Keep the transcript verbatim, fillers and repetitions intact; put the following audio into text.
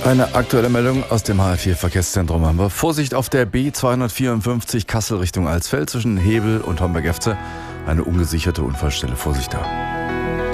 Eine aktuelle Meldung aus dem H L vier Verkehrszentrum haben wir. Vorsicht auf der B zweihundertvierundfünfzig Kassel Richtung Alsfeld zwischen Hebel und Homberg-Efze. Eine ungesicherte Unfallstelle. Vorsicht da.